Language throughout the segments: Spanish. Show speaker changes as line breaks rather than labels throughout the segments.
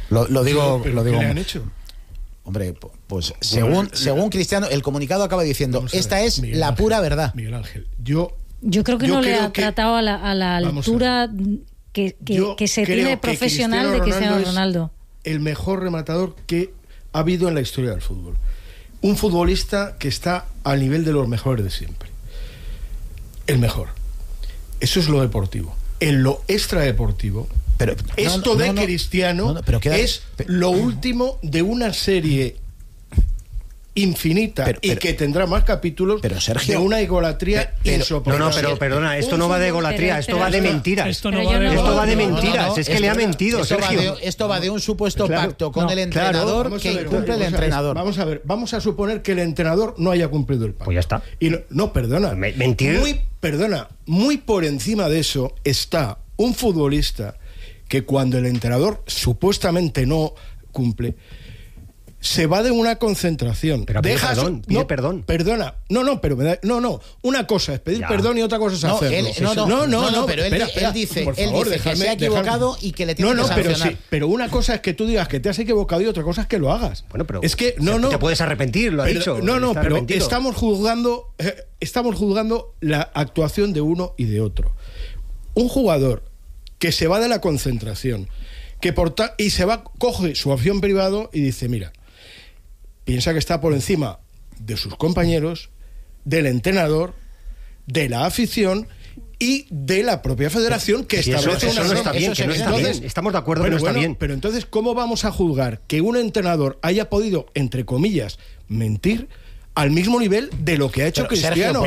Lo digo.
¿Pero qué le han hecho?
Hombre, pues según Cristiano, el comunicado acaba diciendo, esta es Miguel la Ángel, pura verdad.
Miguel Ángel,
yo creo que no le ha tratado a la altura que se tiene profesional de Cristiano Ronaldo.
El mejor rematador que ha habido en la historia del fútbol. Un futbolista que está al nivel de los mejores de siempre. El mejor. Eso es lo deportivo. En lo extradeportivo, pero esto de Cristiano es lo último de una serie infinita y que tendrá más capítulos,
pero Sergio,
de una egolatría insoportable.
Pero perdona, esto no va de egolatría, esto va de mentiras. Esto va de mentiras, es que le ha mentido, Sergio.
Esto va de un supuesto pacto con el entrenador que incumple el entrenador.
Vamos a suponer que el entrenador no haya cumplido el pacto.
Pues ya está.
Y perdona.
Mentir.
Muy por encima de eso está un futbolista que cuando el entrenador supuestamente no cumple, se va de una concentración.
Pero pide perdón.
Perdona. Una cosa es pedir perdón y otra cosa es hacerlo.
Pero él dice que se ha equivocado y que le tiene que sancionar.
Pero una cosa es que tú digas que te has equivocado y otra cosa es que lo hagas.
Bueno, pero
es que
te puedes arrepentir, lo ha dicho.
Pero estamos juzgando la actuación de uno y de otro. Un jugador que se va de la concentración, y coge su avión privado y dice, mira, piensa que está por encima de sus compañeros, del entrenador, de la afición y de la propia federación que establece
eso no está bien, estamos de acuerdo que no está bien.
Pero entonces, ¿cómo vamos a juzgar que un entrenador haya podido, entre comillas, mentir al mismo nivel de lo que ha hecho Cristiano?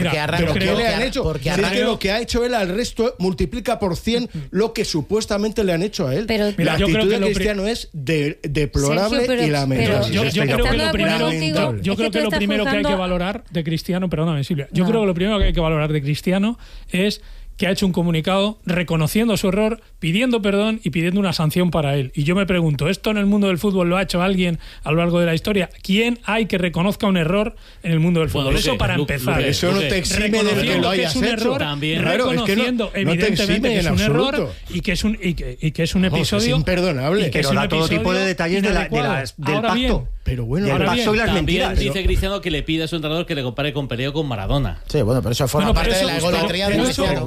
Sergio, lo que ha hecho él al resto multiplica por 100 lo que supuestamente le han hecho a él. La actitud de Cristiano es deplorable y lamentable.
Yo creo que lo primero que hay que valorar de Cristiano, perdóname Silvia, yo creo que lo primero que hay que valorar de Cristiano es que ha hecho un comunicado reconociendo su error, pidiendo perdón y pidiendo una sanción para él. Y yo me pregunto, ¿esto en el mundo del fútbol lo ha hecho alguien a lo largo de la historia? ¿Quién hay que reconozca un error en el mundo del fútbol? Eso para empezar.
Eso no te exime de que lo hayas hecho.
Reconociendo evidentemente que es un error y que es un episodio
es imperdonable.
Pero da todo tipo de detalles del pacto.
Pero bueno,
el paso y las mentiras.
Dice Cristiano que le pide a su entrenador que le compare con Pelé o con Maradona.
Sí, bueno, pero eso forma parte de la egolatría de Cristiano.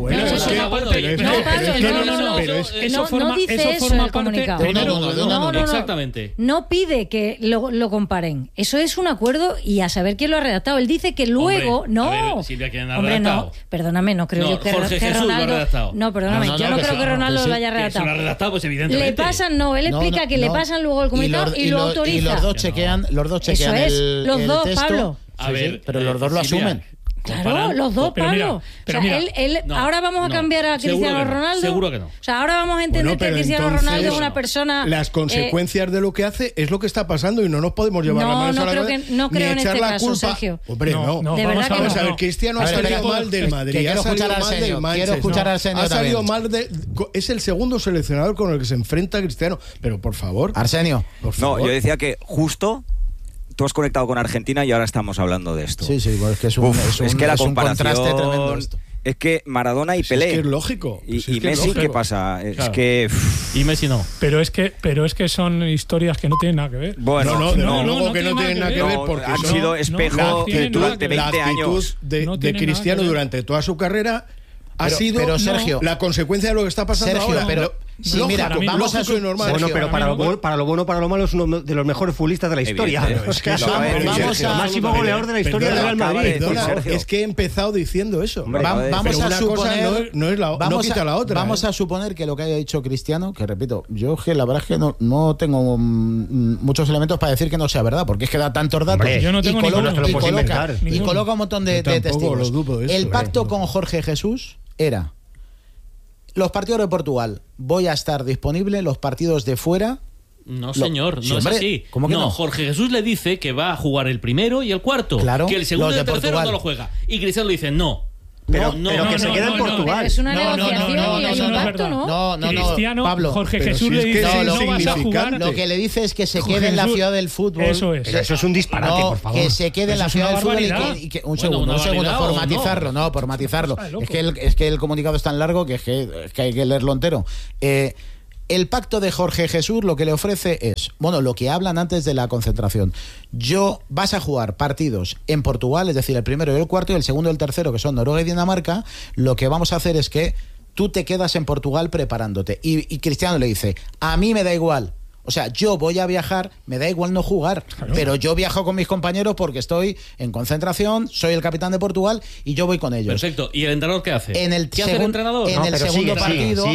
Eso forma parte.
Exactamente.
No pide que lo comparen. Eso es un acuerdo y a saber quién lo ha redactado. Él dice que luego
Silvia, ¿quién ha
redactado?
No,
perdóname, no creo yo que
Jorge Jesús
Ronaldo.
Lo ha redactado.
No, perdóname, yo no creo que Ronaldo lo haya redactado.
Si lo ha redactado, pues evidentemente.
Le pasan, él explica que le pasan luego el comunicado y lo autoriza.
Y los dos chequean
los dos,
texto.
Pablo.
A ver,
pero los dos lo asumen.
Claro, los dos, Pablo. Ahora vamos a cambiar a Cristiano Ronaldo.
Seguro que no.
O sea, ahora vamos a entender que Cristiano Ronaldo es una persona.
Las consecuencias de lo que hace es lo que está pasando y no nos podemos llevar la mano a la cabeza.
No creo en este caso,
culpa.
Sergio.
Hombre, no.
De verdad que
vamos a ver, Cristiano ha salido mal del Madrid. Ha salido mal del Manchester.
Quiero escuchar al Arsenio.
Ha salido mal es el segundo seleccionador con el que se enfrenta Cristiano. Pero por favor.
Arsenio.
No, yo decía que justo. Tú has conectado con Argentina y ahora estamos hablando de esto.
Sí, bueno, es que es que la comparación contraste tremendo esto.
Es que Maradona y Pelé.
Es que es lógico.
Y Messi, ¿qué pasa?
Claro.
Es que.
Y Messi no.
Pero es que son historias que no tienen nada que ver.
Bueno, no que no tienen nada que ver porque
han sido espejo durante 20 años.
De Cristiano durante toda su carrera ha sido
Sergio,
la consecuencia de lo que está pasando ahora.
Sí, mira, vamos a su
normal.
Bueno, pero para lo bueno, para lo malo es uno de los mejores futbolistas de la historia.
Es que
máximo goleador de la historia del Real Madrid.
Es que he empezado diciendo eso.
Vamos a suponer,
no quita la otra.
Vamos a suponer que lo que haya dicho Cristiano, que repito, yo la verdad es que no tengo muchos elementos para decir que no sea verdad, porque es que da tantos datos.
Yo no tengo
y coloca un montón de testigos. El pacto con Jorge Jesús era: los partidos de Portugal voy a estar disponible, los partidos de fuera.
No, señor, no es así.
¿Cómo que no?
Jorge Jesús le dice que va a jugar el primero y el cuarto.
Claro,
que el segundo y el tercero
Portugal
no lo juega. Y Cristiano le dice no.
Pero que se queda en Portugal.
Es una negociación y hay un pacto, ¿no?
Cristiano,
Pablo,
Jorge Jesús le dice no vas a jugar.
Lo que le dice es que se quede en la ciudad del fútbol.
Eso es.
Eso es un disparate, por favor.
Que se quede en la ciudad del fútbol y que un segundo, por matizarlo. Es que el comunicado es tan largo que hay que leerlo entero. El pacto de Jorge Jesús lo que le ofrece es, bueno, lo que hablan antes de la concentración. Vas a jugar partidos en Portugal, es decir, el primero y el cuarto, y el segundo y el tercero, que son Noruega y Dinamarca. Lo que vamos a hacer es que tú te quedas en Portugal preparándote. Y Cristiano le dice, a mí me da igual. O sea, yo voy a viajar, me da igual no jugar, claro, pero yo viajo con mis compañeros porque estoy en concentración, soy el capitán de Portugal y yo voy con ellos.
Perfecto. ¿Y el entrenador qué hace?
¿Qué hace el entrenador? En el segundo partido,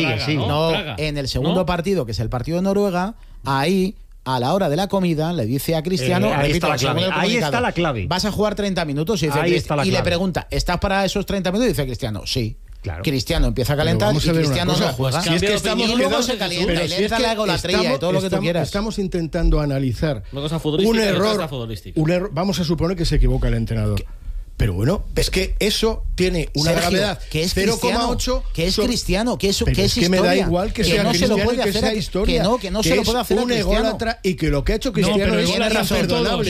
en el segundo partido, que es el partido de Noruega, ahí a la hora de la comida le dice a Cristiano,
ahí está la clave.
Vas a jugar 30 minutos y, le pregunta, ¿estás para esos 30 minutos? Y dice Cristiano, sí. Claro. Cristiano empieza a calentar y Cristiano no juega.
Si es que estamos
y luego se calienta, le entra la egolatría y todo lo que tú quieras.
Estamos intentando analizar un error. Vamos a suponer que se equivoca el entrenador. Pero bueno, es que eso tiene una gravedad
que es 0,8, que es Cristiano, que es historia.
Que me da igual que sea Cristiano y que sea historia.
Que no se lo puede hacer a Cristiano.
Un ególatra y que lo que ha hecho Cristiano es imperdonable.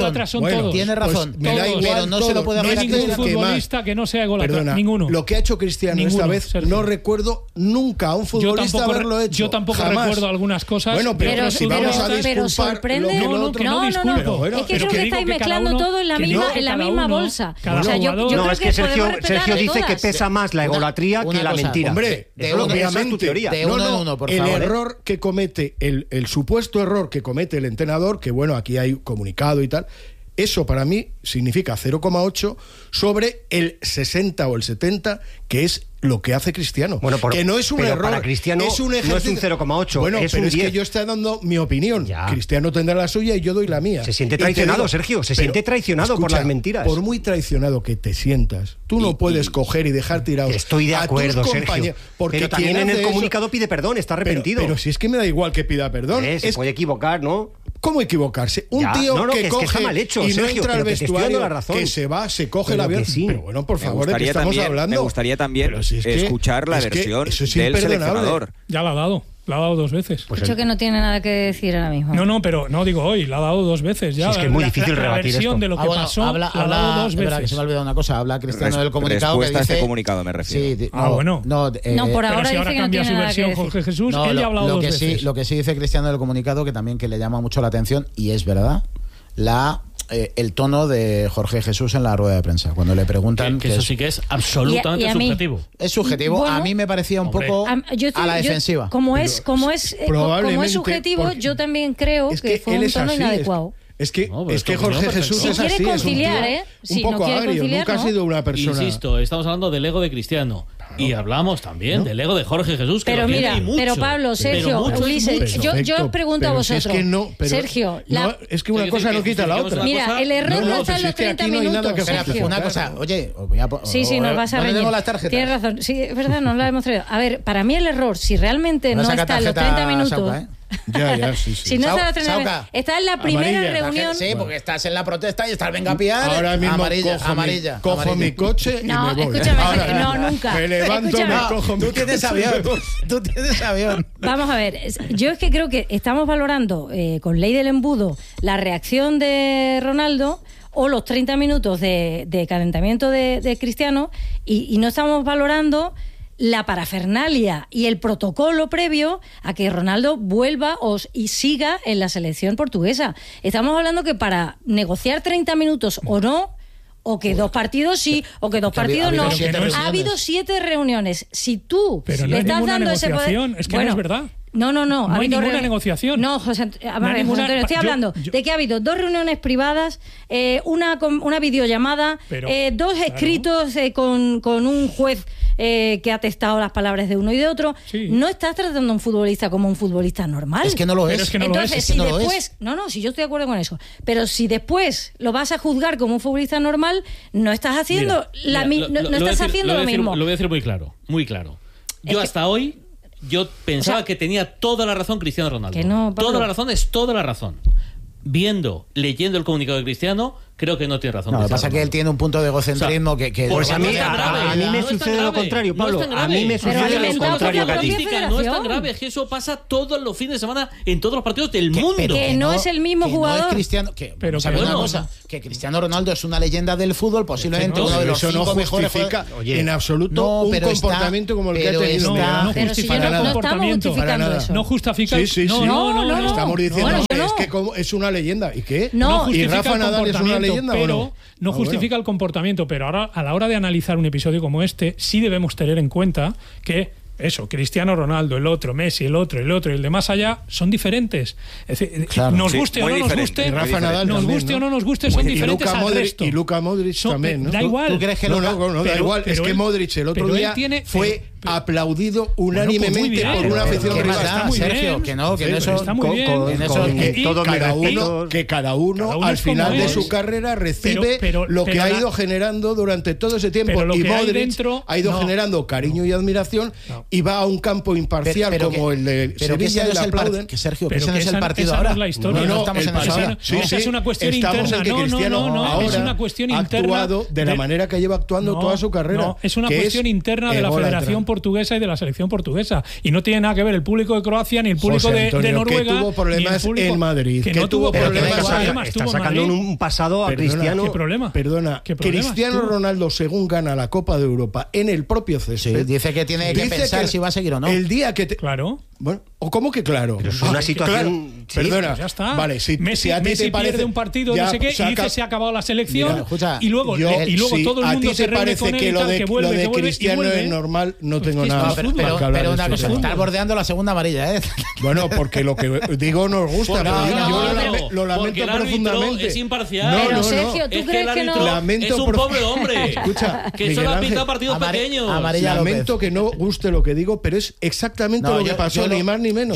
Tiene razón.
Me da igual,
pero no se lo puede hacer a
ningún futbolista que no sea ególatra. Ninguno.
Lo que ha hecho Cristiano esta vez, no recuerdo nunca a un futbolista haberlo hecho.
Yo tampoco recuerdo algunas cosas.
Bueno, pero si vamos a disculpar,
sorprende. No, es que creo que estáis mezclando todo en la misma bolsa.
Cada jugador.
No, es que Sergio dice que pesa más la egolatría que la mentira.
Hombre, obviamente,
de uno en uno, por favor.
El error que comete, el supuesto error que comete el entrenador, que bueno, aquí hay comunicado y tal, eso para mí significa 0,8 sobre el 60 o el 70, que es lo que hace Cristiano.
Bueno,
que no es un error.
Para Cristiano
es un ejercicio,
no es un 0,8.
Bueno,
es
pero
un
es
10.
que yo estoy dando mi opinión. Ya. Cristiano tendrá la suya y yo doy la mía.
Se siente traicionado, Sergio. Se siente traicionado por las mentiras.
Por muy traicionado que te sientas, tú no puedes coger y dejar tirados.
Estoy de acuerdo, Sergio.
Porque
pero también en el comunicado pide perdón, está arrepentido.
Pero si es que me da igual que pida perdón.
Se puede equivocar, ¿no?
¿Cómo equivocarse? Un tío que coge
está mal hecho,
y no
Sergio,
entra al vestuario,
la razón.
que se va, se coge el avión.
Sí.
Pero bueno, por favor, ¿de qué estamos hablando?
Me gustaría también escuchar la versión del seleccionador.
Ya la ha dado. La ha dado 2 veces.
Pues dicho que no tiene nada que decir ahora mismo.
No, pero no digo hoy, la ha dado 2 veces ya.
Es que es muy difícil rebatir
esto. La versión de lo que pasó la ha dado 2 veces.
Que se me ha olvidado una cosa, habla Cristiano del comunicado que dice...
este comunicado me refiero.
Sí,
bueno.
No, por ahora
si ahora cambia su versión Jorge Jesús, él ya ha hablado 2 veces.
Lo que sí dice Cristiano del comunicado, que también que le llama mucho la atención, y es verdad, el tono de Jorge Jesús en la rueda de prensa cuando le preguntan
que eso sí que es absolutamente subjetivo.
Es subjetivo. Bueno, a mí me parecía un poco a la defensiva.
Como es subjetivo, yo también creo que fue un tono inadecuado.
Es que Jorge Jesús es así,
conciliar,
es un poco agrio, nunca ha sido una persona...
Insisto, estamos hablando del ego de Cristiano. Y hablamos también del ego de Jorge Jesús. Que
pero mira, pero Pablo, Sergio, Ulises, yo os pregunto a vosotros. Sergio,
es que una cosa no quita la otra.
Mira, el error no está en los 30 minutos.
Sergio. Una cosa, oye,
sí, nos vas a reñir. Tienes razón, sí, es verdad, no la hemos traído. A ver, para mí el error, si realmente no está en los 30 minutos...
Sí.
Si no está está en la primera reunión.
Sí, porque estás en la protesta y estás venga a pillar.
Ahora mismo
amarilla.
Cojo mi coche y me voy.
Escúchame, no, nunca.
Me levanto, me cojo mi
coche. Tú tienes avión.
Vamos a ver, yo es que creo que estamos valorando con ley del embudo la reacción de Ronaldo o los 30 minutos de calentamiento de Cristiano y no estamos valorando la parafernalia y el protocolo previo a que Ronaldo vuelva y siga en la selección portuguesa. Estamos hablando que para negociar 30 minutos o no, o que 2 partidos sí, o que 2 partidos no. Ha habido 7 reuniones. Si tú le estás dando ese poder...
Es que no es verdad.
No.
No hay ninguna negociación.
No, José Antonio, estoy hablando de que ha habido 2 reuniones privadas, una videollamada, 2 escritos con un juez que ha testado las palabras de uno y de otro. Sí. No estás tratando a un futbolista como un futbolista normal.
Es que no lo es.
Es que no
Entonces,
lo es.
si después... si yo estoy de acuerdo con eso. Pero si después lo vas a juzgar como un futbolista normal, no estás haciendo lo mismo.
Lo voy a decir muy claro, muy claro. Yo hasta hoy... Yo pensaba que tenía toda la razón Cristiano Ronaldo.
Que no,
toda la razón es toda la razón. Leyendo el comunicado de Cristiano, creo que no tiene razón.
No, lo que pasa es que él tiene un punto de egocentrismo que
pues a mí me sucede lo contrario, Pablo. A mí me sucede lo contrario.
No es tan grave, es que eso pasa todos los fines de semana en todos los partidos del mundo.
Que no es el mismo jugador.
No es Cristiano, pero ¿sabe una cosa? Que Cristiano Ronaldo es una leyenda del fútbol, posiblemente uno de los 5 mejores jugadores.
En absoluto un comportamiento como el que ha tenido.
No estamos justificando eso.
No justifica.
No. Estamos diciendo es que es una leyenda. ¿Y qué?
No,
¿Y Rafa Nadal es una leyenda o no?
No justifica el comportamiento, pero ahora, a la hora de analizar un episodio como este, sí debemos tener en cuenta que eso, Cristiano Ronaldo, el otro, Messi, el otro y el de más allá son diferentes. Es decir, nos guste o no nos guste,
Rafa Nadal
nos
también,
guste o no nos guste, son diferentes al resto.
Y Luka Modric también, ¿no?
Da igual.
¿Tú crees que
no, da igual. Es que Modric el otro día fue aplaudido unánimemente por una afición rival.
Sergio, que no
está muy bien.
Que cada uno al final de su carrera recibe lo que ha ido generando durante todo ese tiempo. Y Modric ha ido generando cariño y admiración y va a un campo imparcial como el de Sevilla y le aplauden.
Sergio, que ese no es el partido ahora.
No estamos en eso. Esa es una cuestión interna. No, es una cuestión interna.
Ha actuado de la manera que lleva actuando toda su carrera.
No, es una cuestión interna de la Federación Portuguesa y de la selección portuguesa. Y no tiene nada que ver el público de Croacia ni el público de Noruega.
Que tuvo problemas en Madrid.
Que no tuvo problemas.
Está sacando un pasado a Cristiano.
¿Qué problema?
Perdona, Cristiano Ronaldo, según gana la Copa de Europa en el propio césped,
dice que tiene que pensar si va a seguir o no.
El día que
Claro.
Bueno, ¿o cómo que claro?
Pero es una situación.
Claro. Perdona,
ya está.
Vale,
Messi
a ti
te parece, pierde un partido, no sé qué, y dice se ha acabado la selección.
Mira, escucha,
y luego todo el mundo se reúne con él
que lo de,
que vuelve,
lo de
que vuelve,
Cristiano es normal, no tengo nada.
Pero una cosa, estás bordeando la segunda amarilla, ¿eh?
Bueno, porque lo que digo nos gusta, yo lo lamento profundamente.
Es imparcial.
Pero Sergio, ¿tú crees que no?
Es un pobre hombre.
Escucha,
que solo ha pintado partidos pequeños.
Lamento que no guste lo que digo, pero es exactamente lo que pasó, ni más ni menos.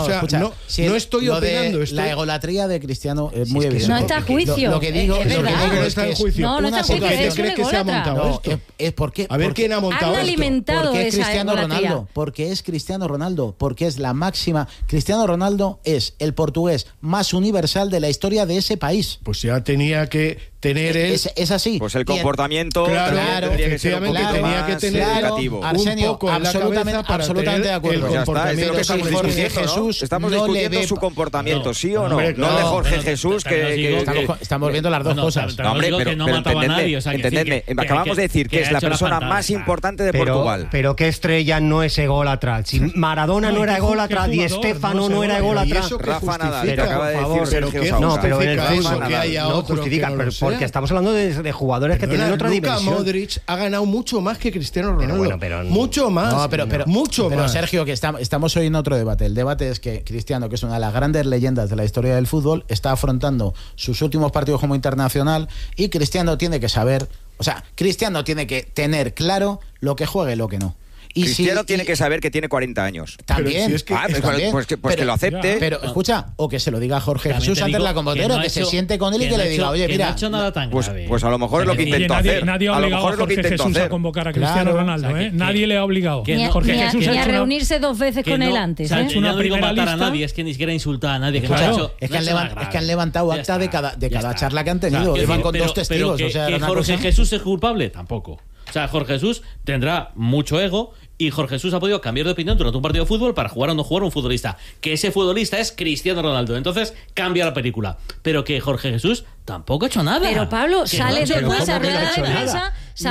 No estoy opinando esto.
La egolatría de Cristiano es muy evidente.
No está a juicio.
Lo que digo es
no está en juicio.
No está a juicio.
¿Crees que se ha montado esto?
Es porque
a ver quién ha montado
esto. Han alimentado
porque es
esa
Cristiano
egolatría.
Ronaldo. Porque es Cristiano Ronaldo. Porque es la máxima. Cristiano Ronaldo es el portugués más universal de la historia de ese país.
Pues ya tenía que tener
es así.
Pues el comportamiento
tendría que ser
tenía que tener
Arsenio,
un poco
absolutamente de acuerdo.
Ya está, es de lo que estamos discutiendo, estamos discutiendo su comportamiento, ¿sí o no? No el de Jorge Jesús, que
estamos viendo las dos cosas.
No, hombre, pero
entendedme, acabamos de decir que es la persona más importante de Portugal.
Pero qué estrella no es ególatra. Si Maradona no era ególatra, Di Stéfano no era ególatra.
Rafa Nadal, te acaba de decir Sergio Sauca.
No, pero en el fútbol no justifica, porque estamos hablando de jugadores que tienen otra dimensión.
Luka Modric ha ganado mucho más que Cristiano Ronaldo. Mucho más.
No, pero Sergio, que estamos hoy en otro debate. El debate es que Cristiano, que es una de las grandes leyendas de la historia del fútbol, está afrontando sus últimos partidos como internacional y Cristiano tiene que saber, Cristiano tiene que tener claro lo que juegue y lo que no. Y
Cristiano tiene que saber que tiene 40 años.
También.
Pues que lo acepte.
Pero escucha, o que se lo diga a Jorge Jesús antes la Combotero, que se siente con él y que le diga, oye, mira.
No ha hecho nada tan grave.
Pues a lo mejor es lo que intentó hacer.
Nadie ha obligado a Jorge Jesús a convocar a Cristiano Ronaldo. Nadie le ha obligado.
Ni a reunirse 2 veces con él antes.
No ha dicho matar a nadie, es que ni siquiera insultar a nadie.
Es que han levantado acta de cada charla que han tenido. Llevan con 2 testigos.
¿Que Jorge Jesús es culpable? Tampoco. Jorge Jesús tendrá mucho ego y Jorge Jesús ha podido cambiar de opinión durante un partido de fútbol para jugar o no jugar a un futbolista. Que ese futbolista es Cristiano Ronaldo. Entonces cambia la película. Pero que Jorge Jesús tampoco ha hecho nada.
Pero Pablo, sale después a rueda de prensa,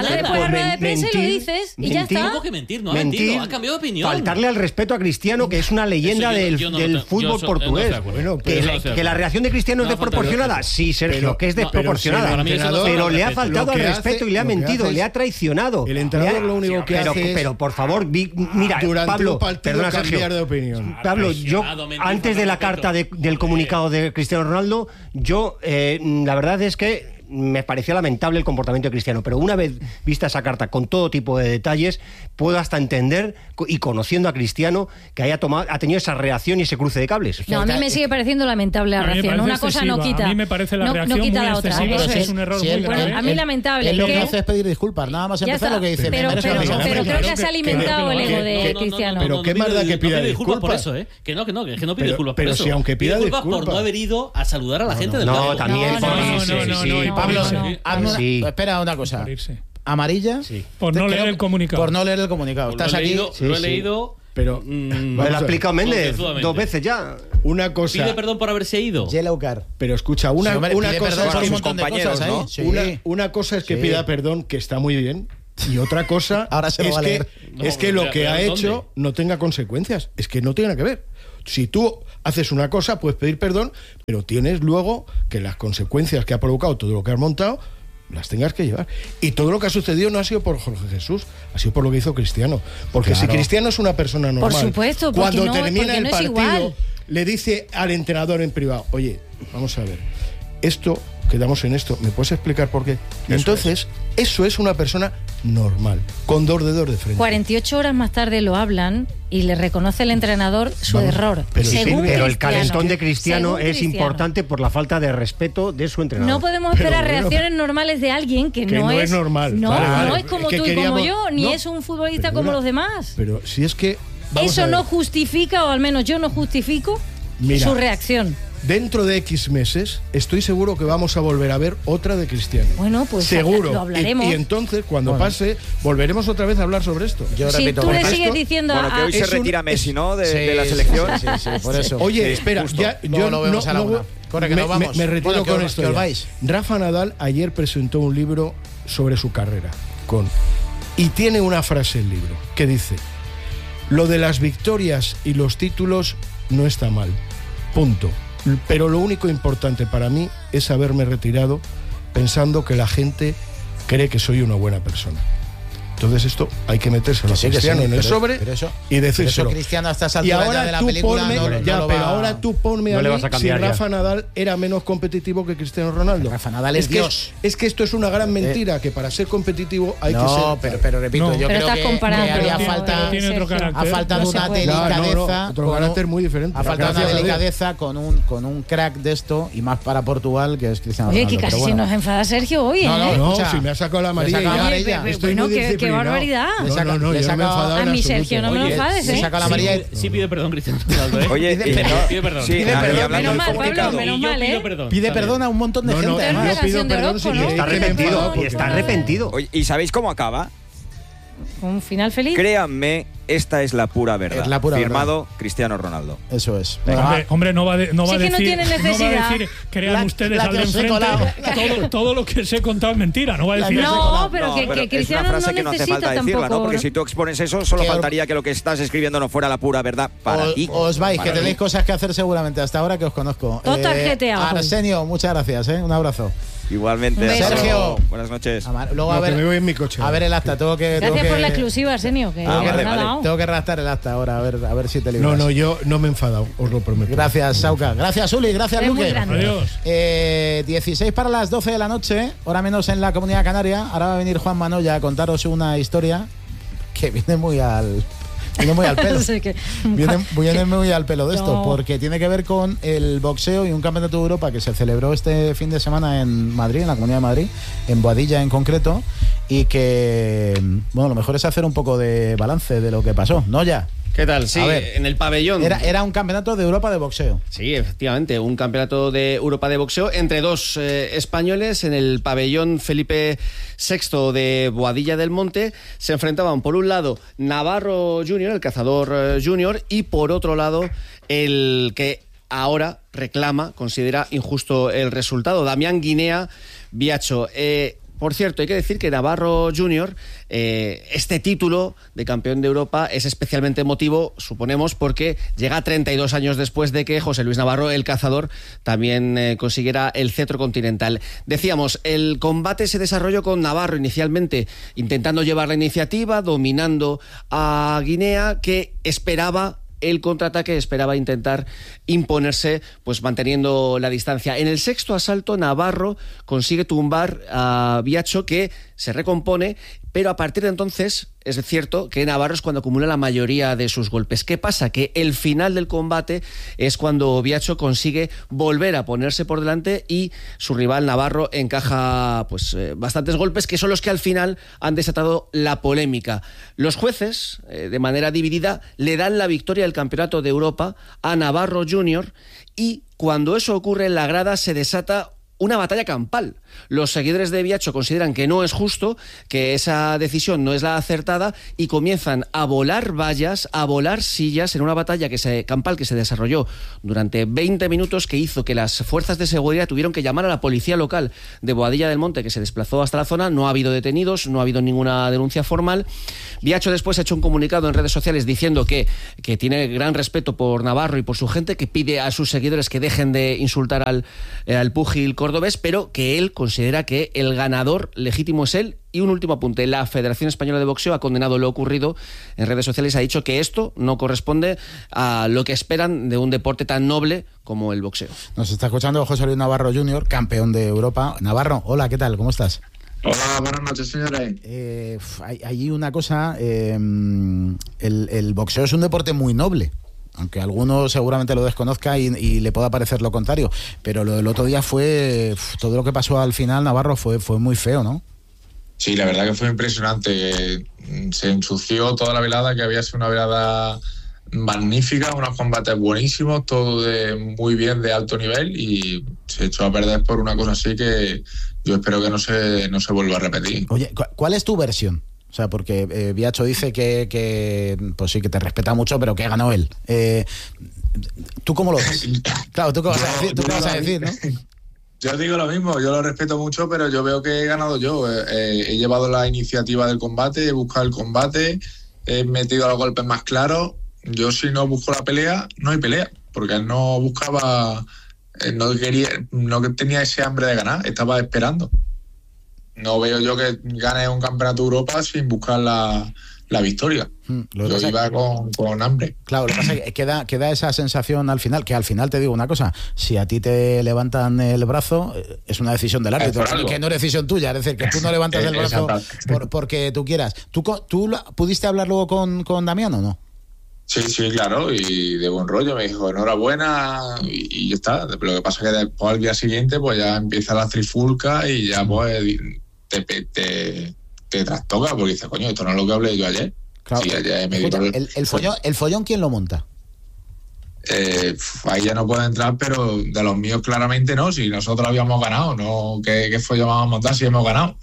y lo dices y ya está.
¿Cómo que mentir? No ha mentido, ha cambiado de opinión.
Faltarle al respeto a Cristiano, que es una leyenda del fútbol portugués. Que la reacción de Cristiano es desproporcionada. Sí, Sergio, que es desproporcionada. Pero le ha faltado al respeto y le ha mentido, le ha traicionado.
El entrenador lo único que hace es...
Pero por favor, mira, Pablo, perdona,
cambiar de opinión.
Pablo, yo antes de la carta del comunicado de Cristiano Ronaldo, yo la verdad es que me pareció lamentable el comportamiento de Cristiano, pero una vez vista esa carta con todo tipo de detalles, puedo hasta entender, y conociendo a Cristiano, que ha tenido esa reacción y ese cruce de cables.
No, a mí me sigue pareciendo lamentable la reacción. Una cosa no quita.
A mí me parece la reacción
no quita
muy
la otra.
Excesiva, es un error muy grave.
A mí lamentable.
Lo que hace es pedir disculpas, nada más empezar lo que dice.
Pero creo que se ha alimentado el ego de Cristiano.
Pero qué más da que pida disculpas
por eso, que no pide disculpas por eso.
Pero si aunque pida disculpas
por no haber ido a saludar a la gente del
campo. No, también.
Pablo,
no.
Espera una cosa. ¿Amarilla?
Sí. Por no leer el comunicado.
Por no leer el comunicado.
Estás aquí. Lo he leído.
Pero
me lo ha explicado Méndez 2 veces ya.
Una cosa.
Pide perdón por haberse ido.
Yellow card.
Pero escucha, una cosa
es sus compañeros, ¿no?
Una cosa es que pida perdón, que está muy bien. Y otra cosa
ahora se lo
es que lo que ha hecho no tenga consecuencias. Es que no tiene nada que ver. Si tú haces una cosa, puedes pedir perdón, pero tienes luego que las consecuencias que ha provocado todo lo que has montado las tengas que llevar. Y todo lo que ha sucedido no ha sido por Jorge Jesús, ha sido por lo que hizo Cristiano. Porque si Cristiano es una persona normal,
por supuesto,
cuando termina el partido, le dice al entrenador en privado: oye, vamos a ver, esto, quedamos en esto, ¿me puedes explicar por qué? Y entonces, eso es una persona normal, con 2 dedos de frente.
48 horas más tarde lo hablan y le reconoce el entrenador su error.
Pero el calentón de Cristiano es importante por la falta de respeto de su entrenador.
No podemos esperar reacciones normales de alguien que no es
normal.
No es como tú y como yo, ni es un futbolista como los demás.
Pero si es que...
Eso no justifica, o al menos yo no justifico, su reacción.
Dentro de X meses, estoy seguro que vamos a volver a ver otra de Cristiano.
Bueno, pues
seguro.
Lo hablaremos.
Y entonces, cuando pase, volveremos otra vez a hablar sobre esto.
Yo repito, tú le sigues diciendo
que hoy se retira Messi, ¿no? De la selección.
Sí, por eso.
Oye, espera, yo
lo vemos a la una. Corre, que nos vamos.
Me retiro con esto. Rafa Nadal ayer presentó un libro sobre su carrera. Y tiene una frase el libro que dice: lo de las victorias y los títulos no está mal. Punto. Pero lo único importante para mí es haberme retirado pensando que la gente cree que soy una buena persona. Entonces esto hay que metérselo a Cristiano en el sobre y decírselo.
Cristiano hasta esa altura de la película
pero ahora tú ponme a mí si Rafa Nadal era menos competitivo que Cristiano Ronaldo.
Rafa Nadal es Dios.
Es que esto es una gran mentira, que para ser competitivo hay que ser...
No, pero repito, yo creo que haría falta... Ha faltado una delicadeza...
Otro carácter muy diferente.
Ha faltado una delicadeza con un crack de esto, y más para Portugal, que es Cristiano Ronaldo.
Oye, que casi se nos enfada Sergio hoy, ¿eh?
No, si me ha sacado la amarilla. Estoy muy disciplinado.
¡Qué barbaridad!
No, yo me he enfadado.
A mi Sergio no me lo enfades, ¿eh?
Saca la amarilla.
Sí pide perdón, Cristiano Ronaldo, ¿eh?
Oye,
pide perdón.
Pide
perdón.
Menos mal, Pablo, menos mal, ¿eh?
Pide perdón a un montón de gente.
Yo pido perdón si
está arrepentido.
Oye, ¿y sabéis cómo acaba?
¿Un final feliz?
Créanme, esta es la pura verdad.
Es la pura
Firmado
verdad.
Cristiano Ronaldo.
Eso es.
Hombre, no va a decir,
no tiene necesidad.
crean ustedes al de enfrente, todo lo que os he contado es mentira. No va a decir
no, pero que Cristiano
es una frase
no
que no hace falta decirla, ¿no? Porque si tú expones eso, solo faltaría que lo que estás escribiendo no fuera la pura verdad para ti.
Os vais, que tenéis cosas que hacer seguramente hasta ahora que os conozco.
Todo tarjeteado.
Arsenio, muchas gracias, un abrazo.
Igualmente.
Sergio,
buenas noches.
Luego a ver,
me voy en mi coche.
A ver el acta.
Gracias por la exclusiva, Arsenio.
Tengo que redactar el acta ahora, a ver si te libras.
No, yo no me he enfadado, os lo prometo.
Gracias, Sauca. Gracias, Uli. Gracias, Luque.
Adiós.
16 para las 12 de la noche, hora menos en la Comunidad Canaria. Ahora va a venir Juan Manoya a contaros una historia que viene muy al pelo. Viene muy al pelo de esto, porque tiene que ver con el boxeo y un campeonato de Europa que se celebró este fin de semana en Madrid, en la Comunidad de Madrid, en Boadilla en concreto, y que, bueno, lo mejor es hacer un poco de balance de lo que pasó, ¿no? Ya.
¿Qué tal? Sí, en el pabellón.
Era un campeonato de Europa de boxeo.
Sí, efectivamente, un campeonato de Europa de boxeo entre dos españoles en el pabellón Felipe VI de Boadilla del Monte. Se enfrentaban por un lado Navarro Junior, el cazador Junior, y por otro lado el que ahora considera injusto el resultado, Damián Guinea Biacho. Por cierto, hay que decir que Navarro Junior, este título de campeón de Europa es especialmente emotivo, suponemos, porque llega 32 años después de que José Luis Navarro, el cazador, también consiguiera el cetro continental. Decíamos, el combate se desarrolló con Navarro inicialmente intentando llevar la iniciativa, dominando a Guinea, que esperaba el contraataque, esperaba intentar imponerse, pues manteniendo la distancia. En el sexto asalto, Navarro consigue tumbar a Biacho, que se recompone, pero a partir de entonces es cierto que Navarro es cuando acumula la mayoría de sus golpes. ¿Qué pasa? Que el final del combate es cuando Biacho consigue volver a ponerse por delante y su rival Navarro encaja bastantes golpes, que son los que al final han desatado la polémica. Los jueces, de manera dividida, le dan la victoria del Campeonato de Europa a Navarro Junior, y cuando eso ocurre en la grada se desata una batalla campal. Los seguidores de Biagio consideran que no es justo, que esa decisión no es la acertada y comienzan a volar vallas, a volar sillas en una batalla campal que se desarrolló durante 20 minutos, que hizo que las fuerzas de seguridad tuvieron que llamar a la policía local de Boadilla del Monte, que se desplazó hasta la zona. No ha habido detenidos, no ha habido ninguna denuncia formal. Biagio después ha hecho un comunicado en redes sociales diciendo que tiene gran respeto por Navarro y por su gente, que pide a sus seguidores que dejen de insultar al púgil cordobés, pero que él considera que el ganador legítimo es él. Y un último apunte: la Federación Española de Boxeo ha condenado lo ocurrido en redes sociales, ha dicho que esto no corresponde a lo que esperan de un deporte tan noble como el boxeo.
Nos está escuchando José Luis Navarro Jr., campeón de Europa. Navarro, hola, ¿qué tal? ¿Cómo estás?
Hola, buenas noches, señores.
Hay una cosa, el boxeo es un deporte muy noble, aunque alguno seguramente lo desconozca y le pueda parecer lo contrario, pero lo del otro día fue, todo lo que pasó al final, Navarro, fue muy feo, ¿no?
Sí, la verdad que fue impresionante. Se ensució toda la velada, que había sido una velada magnífica, unos combates buenísimos, todo muy bien, de alto nivel, y se echó a perder por una cosa así que yo espero que no se vuelva a repetir.
Oye, ¿cuál es tu versión? O sea, porque Biagio dice que pues sí, que te respeta mucho, pero que ganó él. ¿Tú cómo lo ves? Claro, ¿tú qué vas a decir, ¿no?
Yo digo lo mismo, yo lo respeto mucho, pero yo veo que he ganado yo. He llevado la iniciativa del combate, he buscado el combate, he metido los golpes más claros. Yo, si no busco la pelea, no hay pelea, porque él no buscaba, no tenía ese hambre de ganar, estaba esperando. No veo yo que gane un campeonato de Europa sin buscar la victoria. Yo iba con hambre.
Claro, lo que pasa es que queda esa sensación al final, que al final te digo una cosa: si a ti te levantan el brazo, es una decisión del árbitro, que no es decisión tuya, es decir, que tú no levantas el brazo porque tú quieras. ¿Tú pudiste hablar luego con Damián o no?
Sí, claro, y de buen rollo, me dijo enhorabuena y ya está. Lo que pasa es que después, al día siguiente, pues ya empieza la trifulca y ya pues te trastoca, porque dices, coño, esto no es lo que hablé yo ayer.
Claro. Sí, el follón, ¿quién lo monta?
Ahí ya no puedo entrar, pero de los míos claramente no. Si nosotros habíamos ganado, no, ¿qué follón vamos a montar si hemos ganado?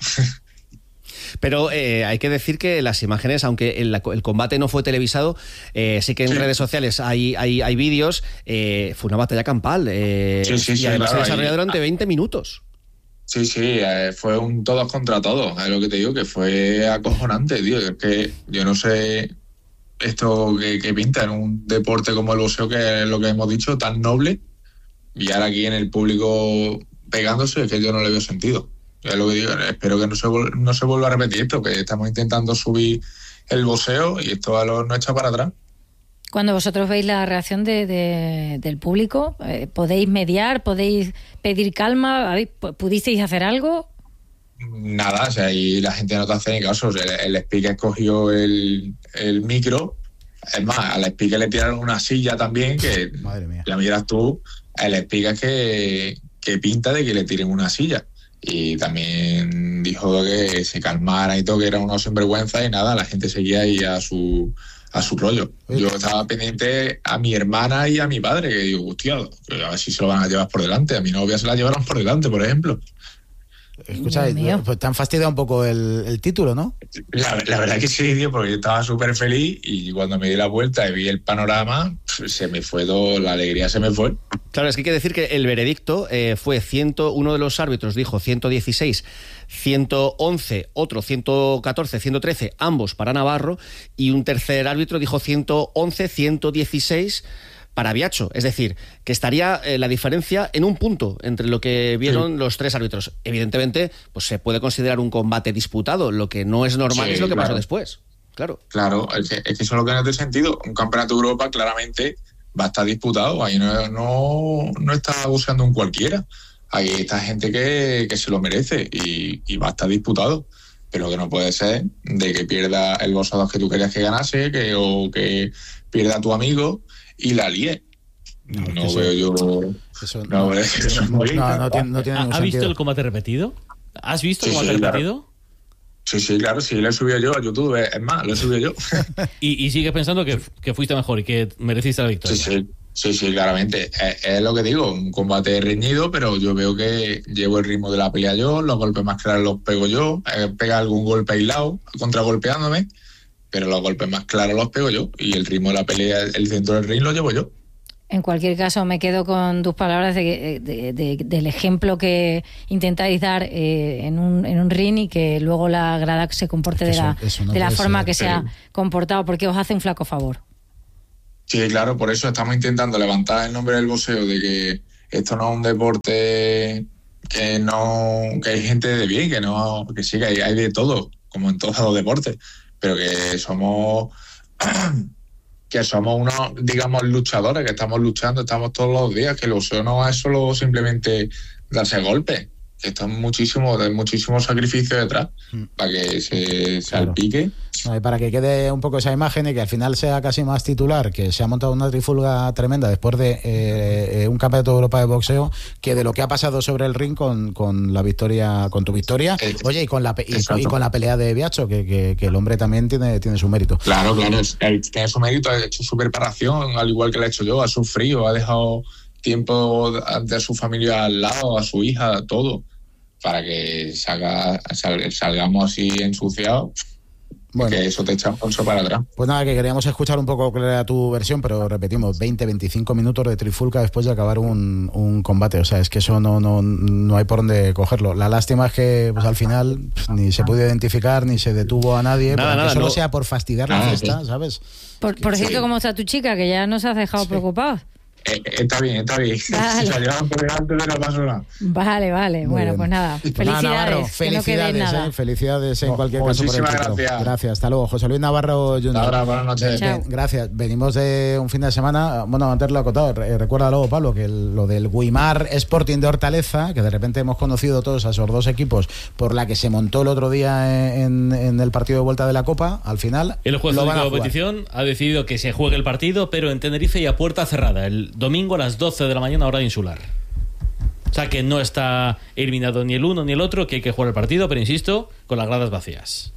Pero hay que decir que las imágenes, aunque el combate no fue televisado, sí que en redes sociales hay vídeos. Fue una batalla campal. Y además se desarrolló durante 20 minutos.
Sí, fue un todos contra todos, es lo que te digo, que fue acojonante, tío. Es que yo no sé esto que pinta en un deporte como el boxeo, que es lo que hemos dicho, tan noble, y ahora aquí en el público pegándose, es que yo no le veo sentido. Es lo que digo, espero que no se vuelva a repetir esto, que estamos intentando subir el boxeo y esto no echa para atrás.
Cuando vosotros veis la reacción del público, ¿podéis mediar? ¿Podéis pedir calma? ¿Pudisteis hacer algo?
Nada, o sea, y la gente no te hace ni caso. O sea, el speaker cogió el micro. Es más, al speaker le tiraron una silla también, que
madre mía,
la miras tú, el speaker que pinta de que le tiren una silla. Y también dijo que se calmara y todo, que era una sinvergüenza, y nada, la gente seguía ahí a su rollo. Yo estaba pendiente a mi hermana y a mi padre, que digo, hostia, a ver si se lo van a llevar por delante. A mi novia se la llevaron por delante, por ejemplo.
Escucha, pues te han fastidiado un poco el título, ¿no?
La verdad que sí, tío, porque yo estaba súper feliz, y cuando me di la vuelta y vi el panorama, se me fue todo, la alegría se me fue.
Claro, es que hay que decir que el veredicto fue uno de los árbitros dijo 116, 111, otro 114, 113, ambos para Navarro, y un tercer árbitro dijo 111, 116 para Biagio. Es decir, que estaría la diferencia en un punto entre lo que vieron los tres árbitros. Evidentemente, pues se puede considerar un combate disputado. Lo que no es normal es lo que pasó después. Claro,
es que eso es lo que no tiene sentido. Un campeonato de Europa claramente va a estar disputado. Ahí no está buscando un cualquiera. Ahí está gente que se lo merece y va a estar disputado. Pero que no puede ser de que pierda el boxeador que tú querías que ganase, o que pierda tu amigo y la líe. No veo yo. Eso es muy
no tiene ningún
sentido. ¿Has visto el combate repetido? ¿Has visto el combate repetido?
Sí, claro, sí, lo he subido yo a YouTube. Es más, lo he subido yo.
¿Y sigues pensando que fuiste mejor y que mereciste la victoria?
Sí, claramente. Es lo que digo, un combate reñido, pero yo veo que llevo el ritmo de la pelea yo, los golpes más claros los pego yo, pega algún golpe aislado, contragolpeándome, pero los golpes más claros los pego yo, y el ritmo de la pelea, el centro del ring lo llevo yo.
En cualquier caso, me quedo con tus palabras del ejemplo que intentáis dar en un ring, y que luego la grada se comporte de la forma que se ha comportado, porque os hace un flaco favor.
Sí, claro, por eso estamos intentando levantar el nombre del boxeo, de que esto no es un deporte que hay gente de bien, que sí, que hay de todo, como en todos los deportes, pero que somos unos, digamos, luchadores, que estamos luchando, estamos todos los días, que el boxeo no es solo simplemente darse golpes, que está muchísimo sacrificio detrás para que se salpique.
No, y para que quede un poco esa imagen y que al final sea casi más titular, que se ha montado una trifulga tremenda después de un campeonato de Europa de boxeo, que de lo que ha pasado sobre el ring con la victoria, con tu victoria, oye, y con la pelea de Biacho, que el hombre también tiene su mérito.
Claro, tiene su mérito, ha hecho su preparación, al igual que lo he hecho yo, ha sufrido, ha dejado tiempo de su familia al lado, a su hija, todo, para que salgamos así ensuciados. Bueno, que eso te echa un pulso para atrás.
Pues nada, que queríamos escuchar un poco cuál era tu versión, pero repetimos, 20-25 minutos de trifulca después de acabar un combate. O sea, es que eso no hay por dónde cogerlo. La lástima es que pues al final ni se pudo identificar, ni se detuvo a nadie, que solo sea por fastidiar la fiesta, ¿sabes?
Por cierto, ¿cómo está tu chica? Que ya nos has dejado preocupados.
Está bien.
Vale.
Se la llevan por delante de la basura.
Vale.
Muy
bueno,
bien.
Pues nada, felicidades.
Navarro,
felicidades,
nada. Felicidades en cualquier caso por el título.
Gracias.
Hasta luego. José Luis Navarro Jr.
Ahora, buenas noches.
Gracias. Venimos de un fin de semana, bueno, antes lo he acotado, recuerda luego, Pablo, que lo del Guimar Sporting de Hortaleza, que de repente hemos conocido todos a esos dos equipos por la que se montó el otro día en el partido de vuelta de la Copa, al final
el juez de la competición ha decidido que se juegue el partido, pero en Tenerife y a puerta cerrada, el domingo a las 12 de la mañana, hora insular. O sea que no está eliminado ni el uno ni el otro, que hay que jugar el partido, pero insisto, con las gradas vacías.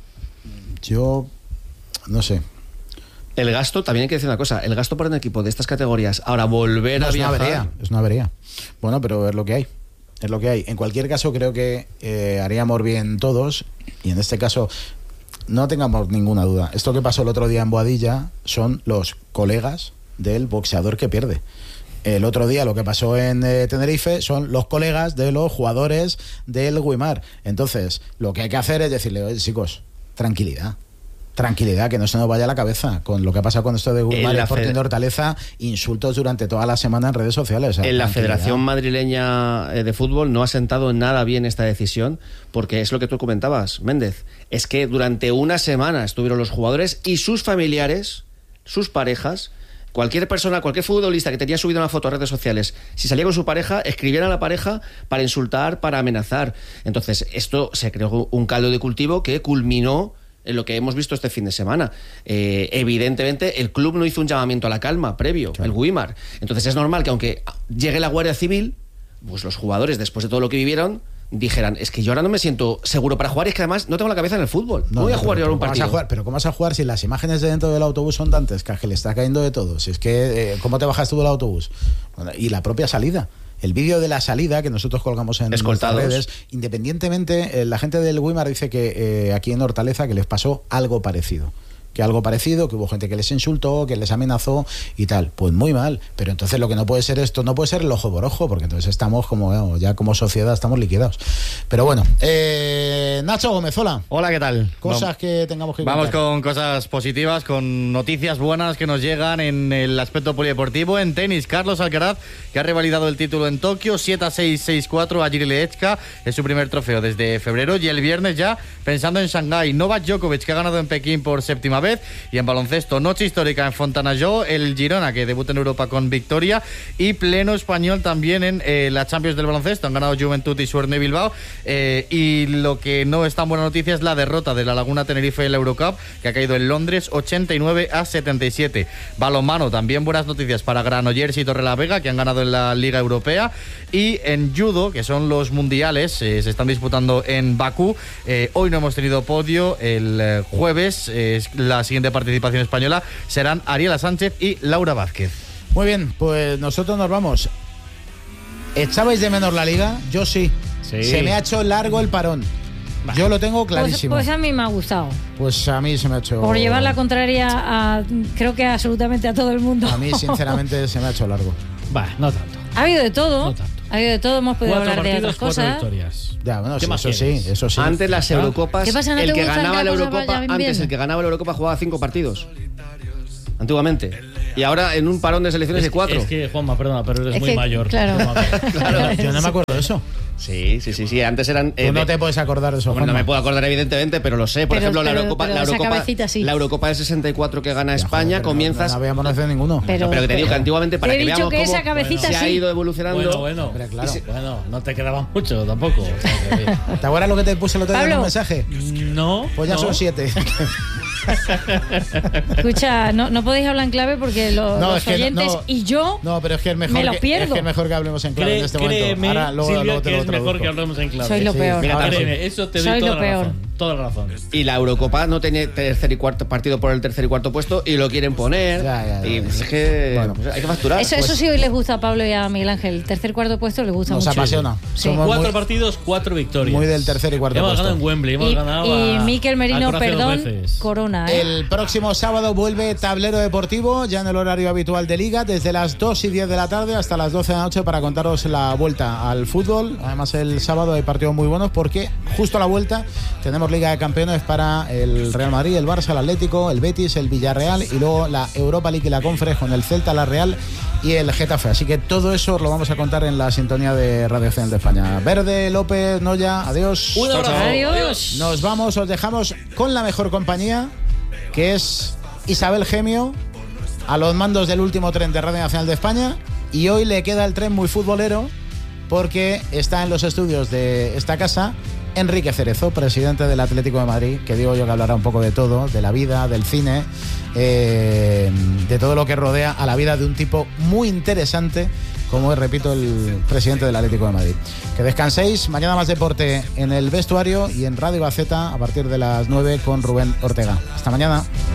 Yo no sé.
El gasto, también hay que decir una cosa, el gasto para un equipo de estas categorías, ahora volver a viajar...
Es una avería. Bueno, pero es lo que hay. Es lo que hay. En cualquier caso, creo que haríamos bien todos, y en este caso no tengamos ninguna duda. Esto que pasó el otro día en Boadilla son los colegas del boxeador que pierde. El otro día lo que pasó en Tenerife son los colegas de los jugadores del Guimar. Entonces, lo que hay que hacer es decirle, oye, chicos, tranquilidad, que no se nos vaya la cabeza con lo que ha pasado con esto de Guimar y Sporting de Hortaleza, insultos durante toda la semana en redes sociales. O sea,
en la Federación Madrileña de Fútbol no ha sentado nada bien esta decisión, porque es lo que tú comentabas, Méndez, es que durante una semana estuvieron los jugadores y sus familiares, sus parejas. Cualquier persona, cualquier futbolista que tenía subido una foto a redes sociales, si salía con su pareja, escribían a la pareja para insultar, para amenazar. Entonces, esto se creó un caldo de cultivo que culminó en lo que hemos visto este fin de semana. Evidentemente, el club no hizo un llamamiento a la calma previo, claro. El Guimar. Entonces, es normal que aunque llegue la Guardia Civil, pues los jugadores, después de todo lo que vivieron, dijeran, es que yo ahora no me siento seguro para jugar, y es que además no tengo la cabeza en el fútbol. No voy a jugar yo ahora un partido.
Pero ¿cómo vas a jugar si las imágenes de dentro del autobús son dantescas, que le está cayendo de todo? Si es que, ¿cómo te bajas tú del autobús? Bueno, y la propia salida. El vídeo de la salida que nosotros colgamos en nuestras redes, independientemente, la gente del Guimar dice que aquí en Hortaleza que les pasó algo parecido. Que hubo gente que les insultó, que les amenazó y tal. Pues muy mal. Pero entonces lo que no puede ser esto, no puede ser el ojo por ojo, porque entonces estamos como sociedad estamos liquidados. Pero bueno, Nacho Gómez, hola.
Hola, ¿qué tal?
Cosas que tengamos que contar.
Vamos con cosas positivas, con noticias buenas que nos llegan en el aspecto polideportivo. En tenis, Carlos Alcaraz, que ha revalidado el título en Tokio, 7-6, 6-4 a Jiril Lechka, es su primer trofeo desde febrero, y el viernes ya pensando en Shanghái. Novak Djokovic, que ha ganado en Pekín por séptima vez. Y en baloncesto, noche histórica en Fontanalló, el Girona, que debuta en Europa con victoria, y pleno español también en la Champions del baloncesto. Han ganado Juventud y Suerne Bilbao, y lo que no es tan buena noticia es la derrota de la Laguna Tenerife en la Eurocup, que ha caído en Londres 89-77. Balonmano, también buenas noticias para Granollers y Torrelavega, que han ganado en la Liga Europea. Y en judo, que son los mundiales, se están disputando en Bakú. Hoy no hemos tenido podio. El jueves la siguiente participación española serán Ariela Sánchez y Laura Vázquez.
Muy bien, pues nosotros nos vamos. ¿Echabais de menos la Liga? Yo sí. Se me ha hecho largo el parón. Yo lo tengo clarísimo.
Pues a mí me ha gustado.
Pues a mí se me ha hecho...
Por llevar la contraria a, creo que absolutamente a todo el mundo.
A mí, sinceramente, se me ha hecho largo.
No tanto.
Ha habido de todo.
No tanto.
Ha habido de todo, hemos podido
4
hablar de
partidos,
otras
4
cosas.
victorias.
Ya, bueno,
¿Qué
sí,
más
eso sí.
Antes las Eurocopas,
¿Qué pasa? ¿No
el
te
que
gustan
ganaba
que
la
las cosas
Eurocopa,
vayan
antes
bien?
el que ganaba la Eurocopa jugaba 5 partidos. Antiguamente. Y ahora en un parón de selecciones de 4.
Es que, Juanma, perdona, pero eres muy mayor.
Claro.
Yo no me acuerdo de eso.
Sí. Antes eran.
Tú no te puedes acordar de eso.
Bueno, no me puedo acordar, evidentemente, pero lo sé. Por ejemplo, la Eurocopa
sí.
la Eurocopa de 64 que gana España, comienzas.
No habíamos nacido ninguno.
Pero que te digo que antiguamente, para que veamos
que
cómo
esa cabecita
se ha ido evolucionando.
Bueno,
claro.
Bueno, no te quedaba mucho tampoco. O sea, que...
¿Te acuerdas lo que te puse el otro día en un mensaje?
No.
Pues ya son 7.
Escucha, no podéis hablar en clave porque los oyentes y yo
pero es que es mejor
me lo pierdo.
Es que es mejor que hablemos en clave en este momento.
Ahora, luego te lo es mejor que hablemos en clave.
Soy lo peor.
Mira, eso te doy toda la razón.
Y la Eurocopa no tiene tercer y cuarto partido por el tercer y cuarto puesto y lo quieren poner. Y es que pues hay que facturar.
Eso sí hoy les gusta a Pablo y a Miguel Ángel. El tercer y cuarto puesto les gusta mucho.
Nos apasiona.
Sí.
4 partidos, 4 victorias.
Muy del tercer y cuarto
puesto.
puesto.
Hemos ganado en Wembley, hemos ganado
y Mikel Merino, perdón, corona.
El próximo sábado vuelve Tablero Deportivo, ya en el horario habitual de Liga, desde las 2:10 de la tarde hasta las 12 de la noche para contaros la vuelta al fútbol. Además, el sábado hay partidos muy buenos porque justo a la vuelta tenemos Liga de Campeones para el Real Madrid, el Barça, el Atlético, el Betis, el Villarreal y luego la Europa League y la Conference con el Celta, la Real y el Getafe. Así que todo eso os lo vamos a contar en la sintonía de Radio Nacional de España. Verde, López, Noya, adiós.
Un abrazo.
Adiós.
Nos vamos, os dejamos con la mejor compañía, que es Isabel Gemio, a los mandos del último tren de Radio Nacional de España. Y hoy le queda el tren muy futbolero porque está en los estudios de esta casa Enrique Cerezo, presidente del Atlético de Madrid, que digo yo que hablará un poco de todo, de la vida, del cine, de todo lo que rodea a la vida de un tipo muy interesante como es, repito, el presidente del Atlético de Madrid. Que descanséis, mañana más deporte en el vestuario y en Radio Gaceta a partir de las 9 con Rubén Ortega. Hasta mañana.